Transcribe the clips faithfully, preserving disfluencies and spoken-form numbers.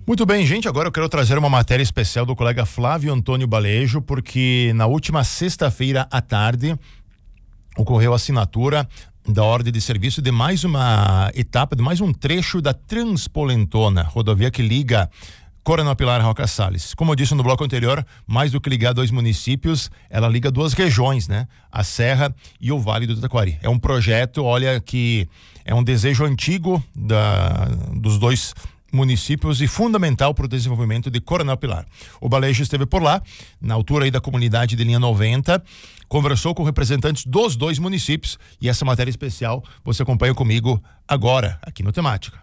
Muito bem, gente, agora eu quero trazer uma matéria especial do colega Flávio Antônio Balejo, porque na última sexta-feira à tarde ocorreu a assinatura da ordem de serviço de mais uma etapa, de mais um trecho da Transpolentona, rodovia que liga Coronel Pilar a Roca Sales. Como eu disse no bloco anterior, mais do que ligar dois municípios, ela liga duas regiões, né? A Serra e o Vale do Taquari. É um projeto, olha, que é um desejo antigo da, dos dois municípios e fundamental para o desenvolvimento de Coronel Pilar. O Balejo esteve por lá, na altura aí da comunidade de linha noventa, conversou com representantes dos dois municípios e essa matéria especial você acompanha comigo agora, aqui no Temática.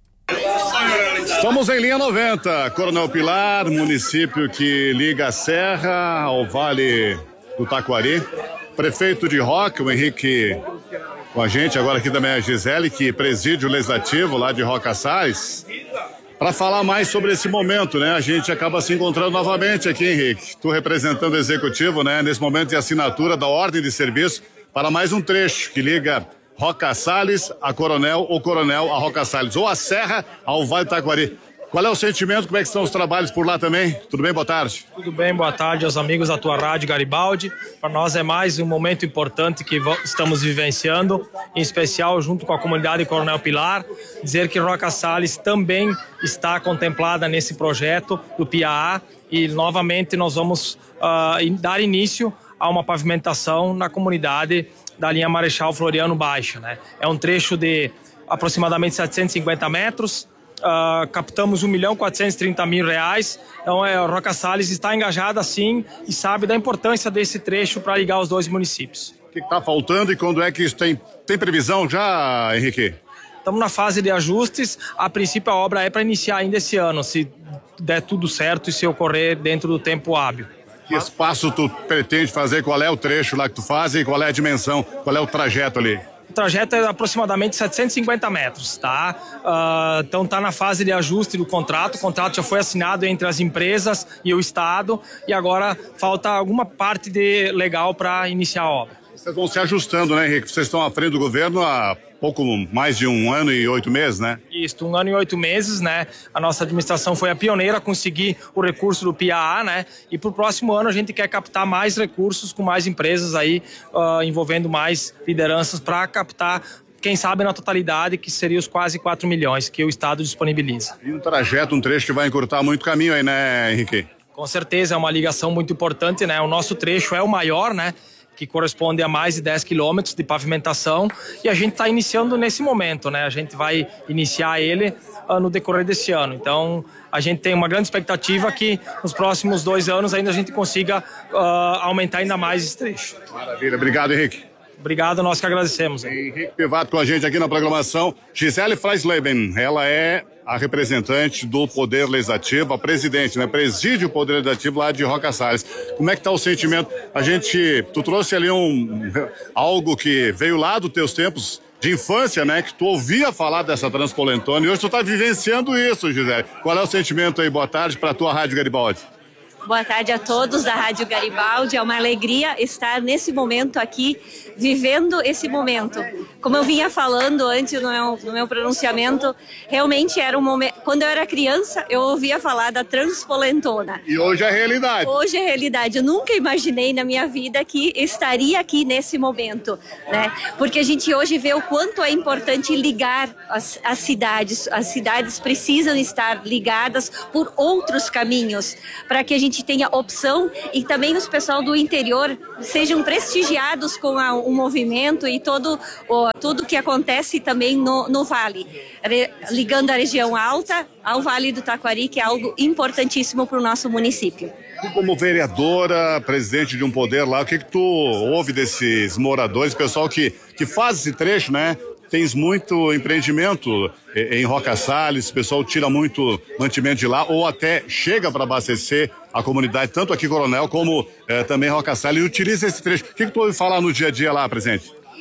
Estamos em linha noventa, Coronel Pilar, município que liga a Serra ao Vale do Taquari. Prefeito de Roca, o Henrique, com a gente agora aqui também a Gisele, que preside o legislativo lá de Roca Sales, para falar mais sobre esse momento, né? A gente acaba se encontrando novamente aqui, Henrique. Tu representando o executivo, né? Nesse momento de assinatura da ordem de serviço para mais um trecho que liga Roca Sales a Coronel ou Coronel a Roca Sales, ou a Serra ao Vale do Taquari. Qual é o sentimento? Como é que estão os trabalhos por lá também? Tudo bem? Boa tarde. Tudo bem, boa tarde aos amigos da tua rádio Garibaldi. Para nós é mais um momento importante que estamos vivenciando, em especial junto com a comunidade Coronel Pilar. Dizer que Roca Sales também está contemplada nesse projeto do P I A A e novamente nós vamos uh, dar início a uma pavimentação na comunidade da linha Marechal Floriano Baixa, né? É um trecho de aproximadamente setecentos e cinquenta metros. Uh, captamos um milhão quatrocentos e trinta mil reais. Então, é, Roca Sales está engajada sim e sabe da importância desse trecho para ligar os dois municípios. O que está faltando e quando é que isso tem, tem previsão já, Henrique? Estamos na fase de ajustes. A princípio, a obra é para iniciar ainda esse ano, se der tudo certo e se ocorrer dentro do tempo hábil. Que espaço tu pretende fazer? Qual é o trecho lá que tu faz e qual é a dimensão? Qual é o trajeto ali? O trajeto é aproximadamente setecentos e cinquenta metros, tá? Uh, então tá na fase de ajuste do contrato. O contrato já foi assinado entre as empresas e o Estado e agora falta alguma parte de legal para iniciar a obra. Vocês vão se ajustando, né, Henrique? Vocês estão à frente do governo há pouco mais de um ano e oito meses, né? Isso, um ano e oito meses, né? A nossa administração foi a pioneira a conseguir o recurso do P I A A, né? E para o próximo ano a gente quer captar mais recursos com mais empresas aí, uh, envolvendo mais lideranças para captar, quem sabe na totalidade, que seria os quase quatro milhões que o Estado disponibiliza. E um trajeto, um trecho que vai encurtar muito caminho aí, né, Henrique? Com certeza, é uma ligação muito importante, né? O nosso trecho é o maior, né? Que corresponde a mais de dez quilômetros de pavimentação e a gente está iniciando nesse momento, né? A gente vai iniciar ele uh, no decorrer desse ano. Então, a gente tem uma grande expectativa que nos próximos dois anos ainda a gente consiga uh, aumentar ainda mais esse trecho. Maravilha, obrigado, Henrique. Obrigado, nós que agradecemos. Henrique Pivato com a gente aqui na programação. Gisele Freisleben, ela é a representante do Poder Legislativo, a presidente, né? Preside o Poder Legislativo lá de Roca Sales. Como é que tá o sentimento? A gente, tu trouxe ali um, algo que veio lá dos teus tempos de infância, né? Que tu ouvia falar dessa Transpolentona e hoje tu tá vivenciando isso, Gisele. Qual é o sentimento aí? Boa tarde para a tua Rádio Garibaldi. Boa tarde a todos da Rádio Garibaldi. É uma alegria estar nesse momento aqui, vivendo esse momento. Como eu vinha falando antes no meu, no meu pronunciamento, realmente era um momento... Quando eu era criança, eu ouvia falar da Transpolentona. E hoje é realidade. Hoje é realidade. Eu nunca imaginei na minha vida que estaria aqui nesse momento, né? Porque a gente hoje vê o quanto é importante ligar as, as cidades. As cidades precisam estar ligadas por outros caminhos, para que a gente tenha opção e também os pessoal do interior sejam prestigiados com a, o movimento e todo o, tudo que acontece também no, no Vale, re, ligando a região alta ao Vale do Taquari, que é algo importantíssimo para o nosso município. Tu, como vereadora, presidente de um poder lá, o que que tu ouve desses moradores, pessoal que, que faz esse trecho, né? Tens muito empreendimento em Roca Sales, o pessoal tira muito mantimento de lá ou até chega para abastecer a comunidade, tanto aqui Coronel como eh, também Roca Sales, e utiliza esse trecho. O que que tu ouve falar no dia a dia lá, presidente?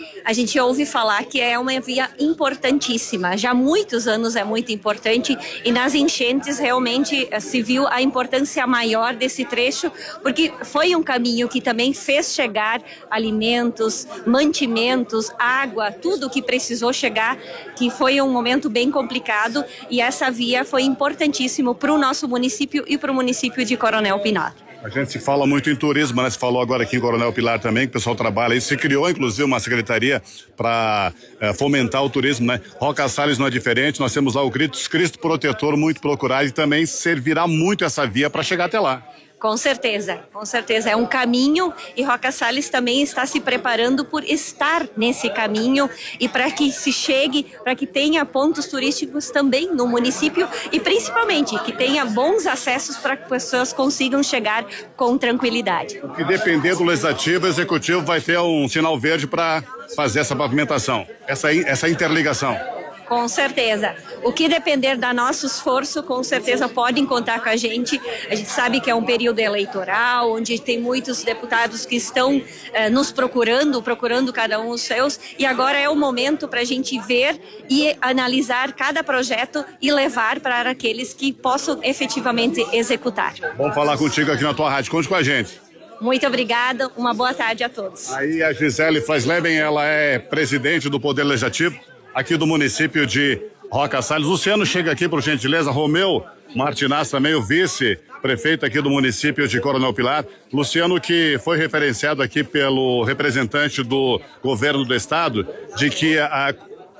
a gente ouve falar que é uma via importantíssima. Já há muitos anos é muito importante e nas enchentes realmente se viu a importância maior desse trecho, porque foi um caminho que também fez chegar alimentos, mantimentos, água, tudo que precisou chegar, que foi um momento bem complicado e essa via foi importantíssimo para o nosso município e para o município de Coronel Pilar. A gente se fala muito em turismo, né? Você falou agora aqui em Coronel Pilar também, que o pessoal trabalha aí. Se criou, inclusive, uma secretaria para é, fomentar o turismo, né? Roca Salles não é diferente, nós temos lá o Cristo, Cristo Protetor, muito procurado, e também servirá muito essa via para chegar até lá. Com certeza, com certeza. É um caminho e Roca Salles também está se preparando por estar nesse caminho e para que se chegue, para que tenha pontos turísticos também no município e principalmente que tenha bons acessos para que pessoas consigam chegar com tranquilidade. O que depender do Legislativo, o Executivo vai ter um sinal verde para fazer essa pavimentação, essa, essa interligação. Com certeza. O que depender da nosso esforço, com certeza podem contar com a gente. A gente sabe que é um período eleitoral, onde tem muitos deputados que estão eh, nos procurando, procurando cada um os seus, e agora é o momento para a gente ver e analisar cada projeto e levar para aqueles que possam efetivamente executar. Vamos falar contigo aqui na tua rádio. Conte com a gente. Muito obrigada, uma boa tarde a todos. Aí a Gisele Fleisleben, ela é presidente do Poder Legislativo aqui do município de Roca Salles. Luciano chega aqui, por gentileza. Romeu Martinaz também, o vice-prefeito aqui do município de Coronel Pilar. Luciano, que foi referenciado aqui pelo representante do governo do estado, de que a,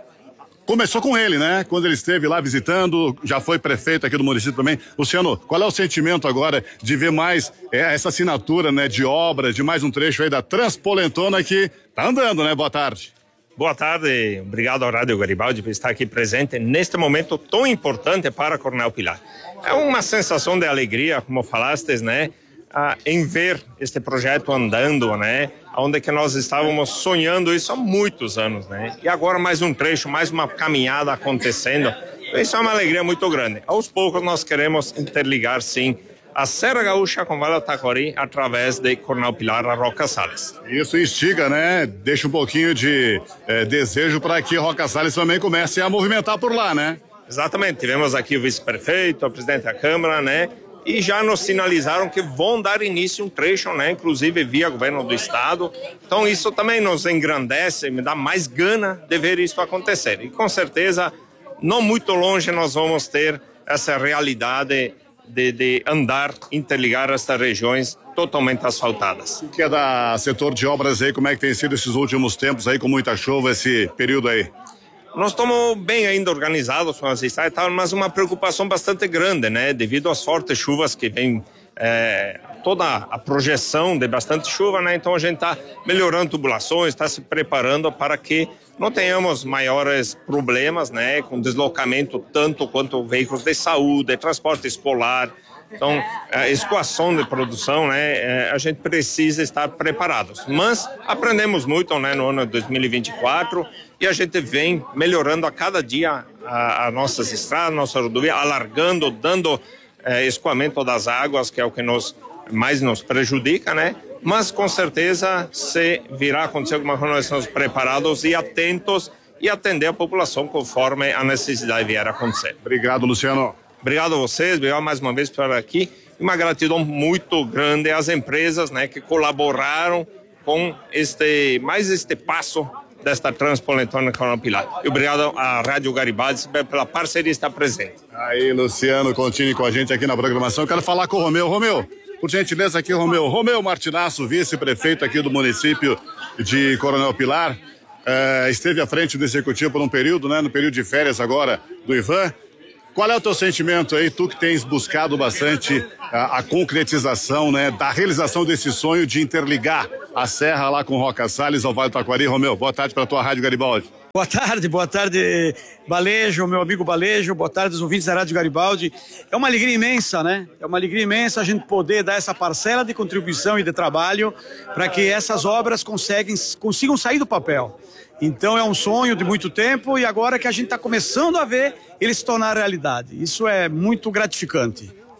começou com ele, né? Quando ele esteve lá visitando, já foi prefeito aqui do município também. Luciano, qual é o sentimento agora de ver mais é, essa assinatura, né, de obra, de mais um trecho aí da Transpolentona que tá andando, né? Boa tarde. Boa tarde, obrigado ao Rádio Garibaldi por estar aqui presente neste momento tão importante para Coronel Pilar. É uma sensação de alegria, como falastes, né, ah, em ver este projeto andando, né, onde que nós estávamos sonhando isso há muitos anos, né, e agora mais um trecho, mais uma caminhada acontecendo. Isso é uma alegria muito grande. Aos poucos nós queremos interligar, sim, a Serra Gaúcha com Vale do Taquari através de Coronel Pilar a Roca Salles. Isso instiga, né? Deixa um pouquinho de é, desejo para que Roca Salles também comece a movimentar por lá, né? Exatamente. Tivemos aqui o vice-prefeito, o presidente da Câmara, né? E já nos sinalizaram que vão dar início um trecho, né? Inclusive via governo do estado. Então isso também nos engrandece, me dá mais gana de ver isso acontecer. E com certeza, não muito longe nós vamos ter essa realidade De, de andar, interligar estas regiões totalmente asfaltadas. O que é da setor de obras aí, como é que tem sido esses últimos tempos aí, com muita chuva, esse período aí? Nós estamos bem ainda organizados com as estradas, mas uma preocupação bastante grande, né? Devido às fortes chuvas que vem, é, toda a projeção de bastante chuva, né? Então a gente está melhorando tubulações, está se preparando para que não tenhamos maiores problemas, né, com deslocamento tanto quanto veículos de saúde, transporte escolar. Então, a escoação de produção, né, a gente precisa estar preparados. Mas aprendemos muito, né, no ano de dois mil e vinte e quatro e a gente vem melhorando a cada dia as nossas estradas, nossa rodovia, alargando, dando eh, escoamento das águas, que é o que nos, mais nos prejudica, né? Mas com certeza se virá acontecer alguma coisa, nós estamos preparados e atentos e atender a população conforme a necessidade vier a acontecer. Obrigado, Luciano. Obrigado a vocês, obrigado mais uma vez por estar aqui. E uma gratidão muito grande às empresas, né, que colaboraram com este, mais este passo desta Transpolentona Coronel Pilar. E obrigado à Rádio Garibaldi pela parceria estar presente. Aí, Luciano, continue com a gente aqui na programação. Quero falar com o Romeu. Romeu, por gentileza aqui, Romeu. Romeu Martinaço, vice-prefeito aqui do município de Coronel Pilar. É, esteve à frente do executivo por um período, né? No período de férias agora do Ivan. Qual é o teu sentimento aí, tu que tens buscado bastante a, a concretização, né? Da realização desse sonho de interligar a serra lá com Roca Salles ao Vale do Taquari. Romeu, boa tarde para a tua Rádio Garibaldi. Boa tarde, boa tarde, Balejo, meu amigo Balejo, boa tarde os ouvintes da Rádio Garibaldi. É uma alegria imensa, né? É uma alegria imensa a gente poder dar essa parcela de contribuição e de trabalho para que essas obras conseguem, consigam sair do papel. Então é um sonho de muito tempo e agora que a gente está começando a ver ele se tornar realidade. Isso é muito gratificante.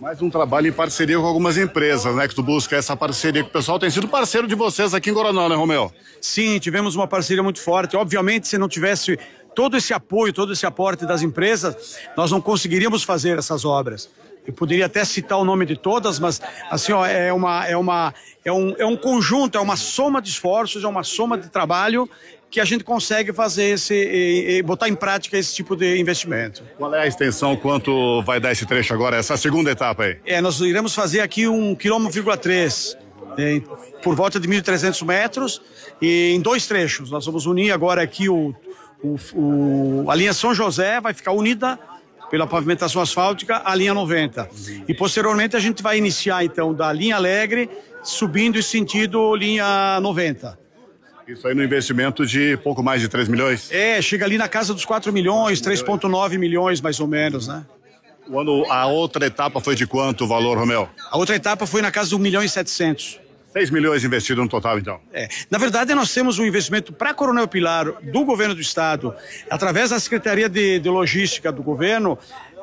Mais um trabalho em parceria com algumas empresas, né? Que tu busca essa parceria, que o pessoal tem sido parceiro de vocês aqui em Coronel, né, Romeu? Sim, tivemos uma parceria muito forte. Obviamente, se não tivesse todo esse apoio, todo esse aporte das empresas, nós não conseguiríamos fazer essas obras. Eu poderia até citar o nome de todas, mas assim, ó, é uma, é uma, é um, é um conjunto, é uma soma de esforços, é uma soma de trabalho que a gente consegue fazer esse, e, e botar em prática esse tipo de investimento. Qual é a extensão, quanto vai dar esse trecho agora, essa segunda etapa aí? É, nós iremos fazer aqui um quilômetro vírgula três, é, por volta de mil e trezentos metros, e em dois trechos. Nós vamos unir agora aqui o, o, o, a linha São José, vai ficar unida pela pavimentação asfáltica, a linha noventa. E posteriormente a gente vai iniciar então da linha Alegre, subindo em sentido linha noventa. Isso aí no investimento de pouco mais de três milhões? É, chega ali na casa dos quatro milhões, três vírgula nove milhões mais ou menos, né? O ano, a outra etapa foi de quanto o valor, Romeu? A outra etapa foi na casa de um milhão e setecentos. seis milhões investidos no total, então? É. Na verdade, nós temos um investimento para Coronel Pilar do governo do estado, através da Secretaria de, de Logística do governo,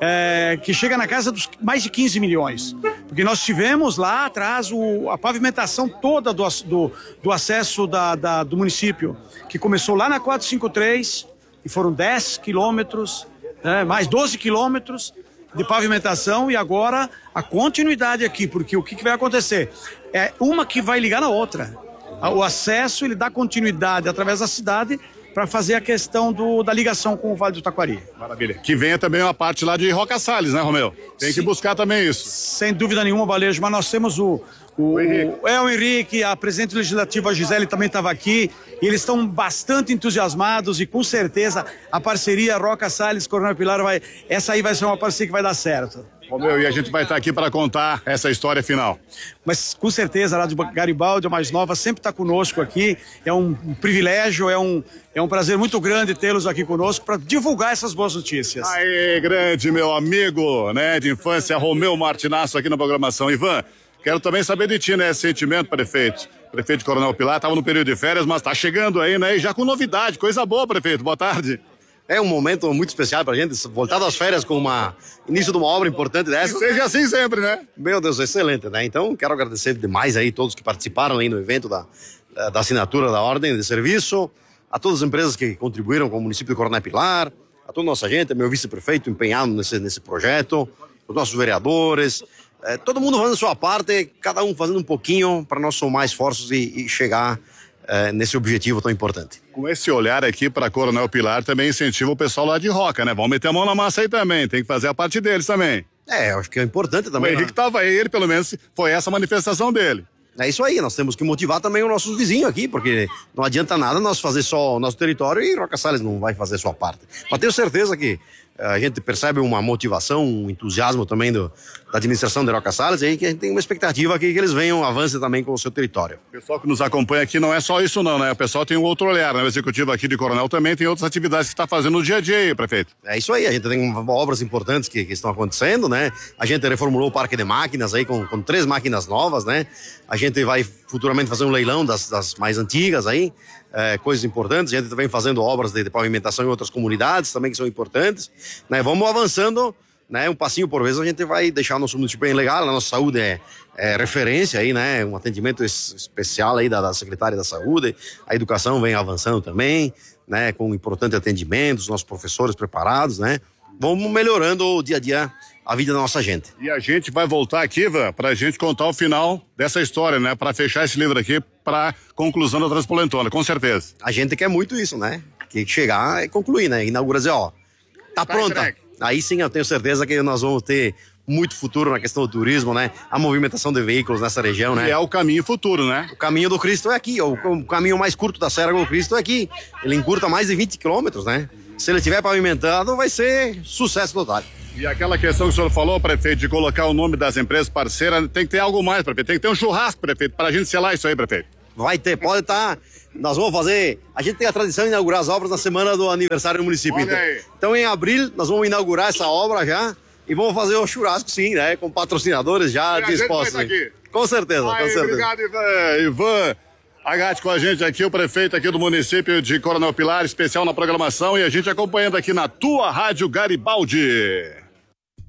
é, que chega na casa dos mais de quinze milhões. Porque nós tivemos lá atrás o, a pavimentação toda do, do, do acesso da, da, do município, que começou lá na quatrocentos e cinquenta e três, e foram dez quilômetros, né, mais doze quilômetros de pavimentação, e agora a continuidade aqui, porque o que, que vai acontecer? É uma que vai ligar na outra. O acesso, ele dá continuidade através da cidade para fazer a questão do, da ligação com o Vale do Taquari. Maravilha. Que venha também uma parte lá de Roca Salles, né, Romeu? Tem Sim. que buscar também isso. Sem dúvida nenhuma, Balejo, mas nós temos o, o, o, Henrique. O, é, o Henrique, a presidente legislativa, a Gisele, também estava aqui, e eles estão bastante entusiasmados, e com certeza a parceria Roca Salles, Coronel Pilar, vai, essa aí vai ser uma parceria que vai dar certo. Romeu, e a gente vai estar aqui para contar essa história final. Mas com certeza a Rádio Garibaldi, a mais nova, sempre está conosco aqui. É um, um privilégio, é um, é um prazer muito grande tê-los aqui conosco para divulgar essas boas notícias. Aí, grande meu amigo, né, de infância, Romeu Martinasso aqui na programação. Ivan, quero também saber de ti, né, esse sentimento, prefeito. Prefeito de Coronel Pilar, estava no período de férias, mas está chegando aí, né, e já com novidade, coisa boa, prefeito. Boa tarde. É um momento muito especial pra gente, voltar das férias com uma início de uma obra importante dessa. Que seja assim sempre, né? Meu Deus, excelente, né? Então, quero agradecer demais aí todos que participaram aí no evento da, da assinatura da ordem de serviço, a todas as empresas que contribuíram com o município de Coronel Pilar, a toda a nossa gente, meu vice-prefeito empenhado nesse, nesse projeto, os nossos vereadores, é, todo mundo fazendo a sua parte, cada um fazendo um pouquinho para nós somar esforços e, e chegar É, nesse objetivo tão importante. Com esse olhar aqui para Coronel Pilar, também incentiva o pessoal lá de Roca, né? Vamos meter a mão na massa aí também, tem que fazer a parte deles também. É, eu acho que é importante também. O Henrique estava aí, ele pelo menos foi essa a manifestação dele. É isso aí, nós temos que motivar também os nossos vizinhos aqui, porque não adianta nada nós fazer só o nosso território e Roca Salles não vai fazer sua parte. Mas tenho certeza que a gente percebe uma motivação, um entusiasmo também do, da administração de Roca Salles, aí que a gente tem uma expectativa aqui que eles venham, avancem também com o seu território. O pessoal que nos acompanha aqui não é só isso não, né? O pessoal tem um outro olhar, né? O executivo aqui de Coronel também tem outras atividades que está fazendo no dia a dia aí, prefeito. É isso aí, a gente tem obras importantes que, que estão acontecendo, né? A gente reformulou o parque de máquinas aí com, com três máquinas novas, né? A gente vai futuramente fazer um leilão das, das mais antigas aí, é, coisas importantes. A gente vem fazendo obras de, de pavimentação em outras comunidades também que são importantes, né? Vamos avançando, né? Um passinho por vez a gente vai deixar o nosso município bem legal. A nossa saúde é, é referência aí, né? Um atendimento especial aí da, da secretária da saúde. A educação vem avançando também, né? Com importante atendimento, os nossos professores preparados, né? Vamos melhorando o dia a dia, a vida da nossa gente. E a gente vai voltar aqui, Ivan, pra gente contar o final dessa história, né? Pra fechar esse livro aqui, pra conclusão da Transpolentona, com certeza. A gente quer muito isso, né? Que chegar e concluir, né? Inaugurar, dizer, ó, tá, tá pronta. Entregue. Aí sim eu tenho certeza que nós vamos ter muito futuro na questão do turismo, né? A movimentação de veículos nessa região, né? E é o caminho futuro, né? O caminho do Cristo é aqui, o, o caminho mais curto da Serra do Cristo é aqui. Ele encurta mais de vinte quilômetros, né? Se ele estiver pavimentado, vai ser sucesso total. E aquela questão que o senhor falou, prefeito, de colocar o nome das empresas parceiras, tem que ter algo mais, prefeito. Tem que ter um churrasco, prefeito, para a gente selar isso aí, prefeito. Vai ter, pode estar. Tá, nós vamos fazer. A gente tem a tradição de inaugurar as obras na semana do aniversário do município. Então, então, em abril, nós vamos inaugurar essa obra já e vamos fazer o churrasco, sim, né? Com patrocinadores já dispostos. Aqui. Com certeza, aí, com certeza. Obrigado, Ivan. Ivan Agatti com a gente aqui, o prefeito aqui do município de Coronel Pilar, especial na programação, e a gente acompanhando aqui na tua Rádio Garibaldi.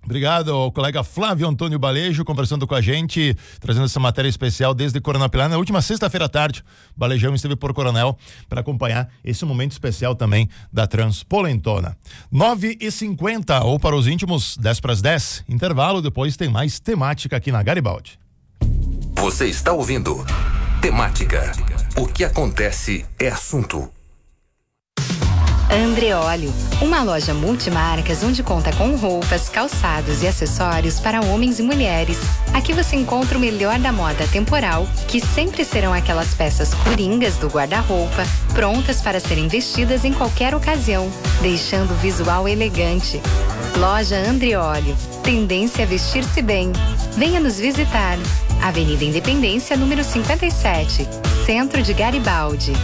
Obrigado ao colega Flávio Antônio Balejo, conversando com a gente, trazendo essa matéria especial desde Coronel Pilar. Na última sexta-feira à tarde, o Balejão esteve por Coronel para acompanhar esse momento especial também da Transpolentona. nove e cinquenta, ou para os íntimos, dez para as dez. Intervalo, depois tem mais temática aqui na Garibaldi. Você está ouvindo Temática. O que acontece é assunto. Andreoli, uma loja multimarcas onde conta com roupas, calçados e acessórios para homens e mulheres. Aqui você encontra o melhor da moda temporal, que sempre serão aquelas peças coringas do guarda-roupa, prontas para serem vestidas em qualquer ocasião, deixando o visual elegante. Loja Andreoli, tendência a vestir-se bem. Venha nos visitar. Avenida Independência, número cinquenta e sete, Centro de Garibaldi.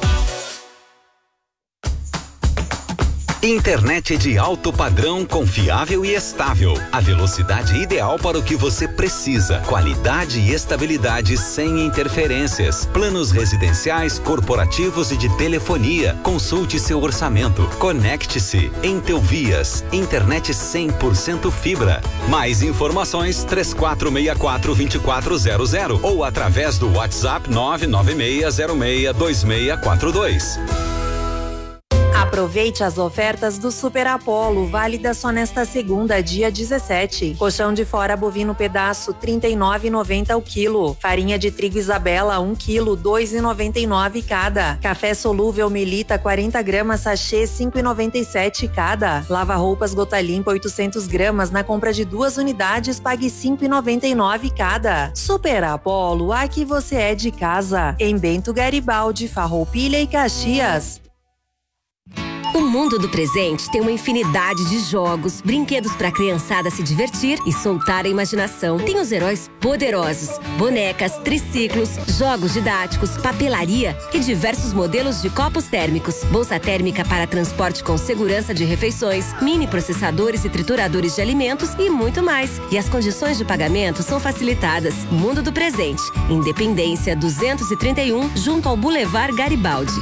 Internet de alto padrão, confiável e estável. A velocidade ideal para o que você precisa. Qualidade e estabilidade sem interferências. Planos residenciais, corporativos e de telefonia. Consulte seu orçamento. Conecte-se. Entelvias. Internet cem por cento fibra. Mais informações três quatro seis quatro, dois quatro zero zero ou através do WhatsApp nove nove seis zero seis dois seis quatro dois. Aproveite as ofertas do Super Apollo, válida só nesta segunda, dia dezessete. Colchão de fora bovino pedaço, trinta e nove reais e noventa centavos o quilo. Farinha de trigo Isabela, um quilo, dois reais e noventa e nove centavos cada. Café solúvel Melita, quarenta gramas, sachê, cinco reais e noventa e sete centavos cada. Lava roupas Gota Limpa, oitocentas gramas, na compra de duas unidades, pague cinco reais e noventa e nove centavos cada. Super Apollo, aqui você é de casa. Em Bento Garibaldi, Farroupilha e Caxias. O mundo do presente tem uma infinidade de jogos, brinquedos para a criançada se divertir e soltar a imaginação. Tem os heróis poderosos, bonecas, triciclos, jogos didáticos, papelaria e diversos modelos de copos térmicos, bolsa térmica para transporte com segurança de refeições, mini processadores e trituradores de alimentos e muito mais. E as condições de pagamento são facilitadas. Mundo do presente, Independência duzentos e trinta e um, junto ao Boulevard Garibaldi.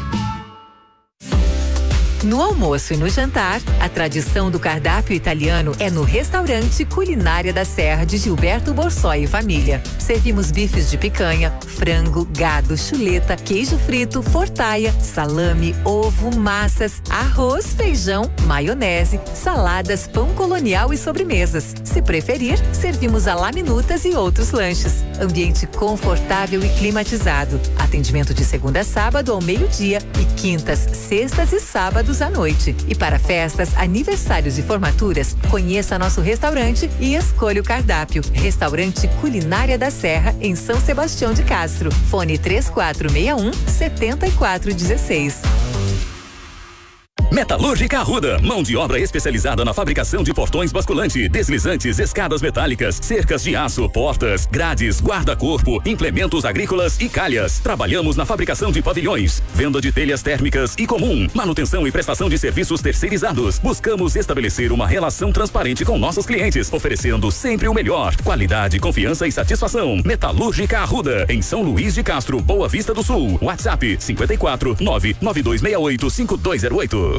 No almoço e no jantar, a tradição do cardápio italiano é no restaurante Culinária da Serra de Gilberto Borsoi e família. Servimos bifes de picanha, frango, gado, chuleta, queijo frito, fortaia, salame, ovo, massas, arroz, feijão, maionese, saladas, pão colonial e sobremesas. Se preferir, servimos alaminutas e outros lanches. Ambiente confortável e climatizado. Atendimento de segunda a sábado ao meio-dia e quintas, sextas e sábados à noite. E para festas, aniversários e formaturas, conheça nosso restaurante e escolha o cardápio. Restaurante Culinária da Serra, em São Sebastião de Castro. Fone três quatro seis um, sete quatro um seis. Metalúrgica Arruda, mão de obra especializada na fabricação de portões basculante, deslizantes, escadas metálicas, cercas de aço, portas, grades, guarda-corpo, implementos agrícolas e calhas. Trabalhamos na fabricação de pavilhões, venda de telhas térmicas e comum, manutenção e prestação de serviços terceirizados. Buscamos estabelecer uma relação transparente com nossos clientes, oferecendo sempre o melhor. Qualidade, confiança e satisfação. Metalúrgica Arruda, em São Luís de Castro, Boa Vista do Sul. WhatsApp cinquenta e quatro, nove nove dois seis oito, cinco dois zero oito.